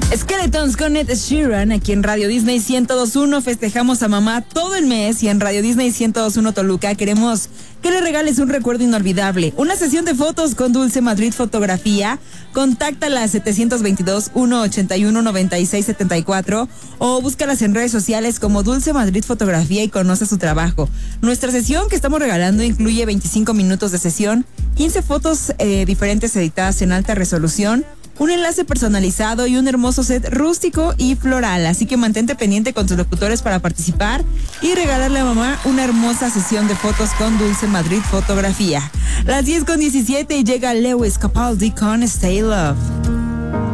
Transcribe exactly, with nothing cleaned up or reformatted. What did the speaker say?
Skeletons con Ed Sheeran aquí en Radio Disney ciento dos punto uno. Festejamos a mamá todo el mes y en Radio Disney ciento dos punto uno Toluca queremos que le regales un recuerdo inolvidable. Una sesión de fotos con Dulce Madrid Fotografía. Contáctala a setecientos veintidós, ciento ochenta y uno, noventa y seis setenta y cuatro o búscalas en redes sociales como Dulce Madrid Fotografía y conoce su trabajo. Nuestra sesión que estamos regalando incluye veinticinco minutos de sesión, quince fotos eh, diferentes editadas en alta resolución, un enlace personalizado y un hermoso set rústico y floral. Así que mantente pendiente con tus locutores para participar y regalarle a mamá una hermosa sesión de fotos con Dulce Madrid Fotografía. Las diez con diecisiete y llega Lewis Capaldi con Stay Love.